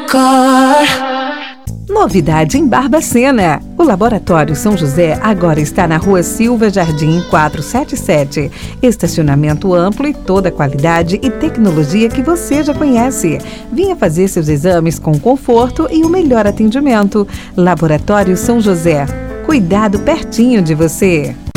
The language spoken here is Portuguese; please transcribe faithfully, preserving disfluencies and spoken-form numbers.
car. Novidade em Barbacena. O Laboratório São José agora está na Rua Silva Jardim quatrocentos e setenta e sete. Estacionamento amplo e toda a qualidade e tecnologia que você já conhece. Venha fazer seus exames com conforto e o melhor atendimento. Laboratório São José. Cuidado pertinho de você.